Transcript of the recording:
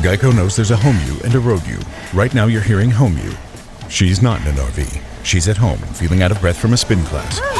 Geico knows there's a home you and a road you. Right now you're hearing home you. She's not in an RV. She's at home, feeling out of breath from a spin class.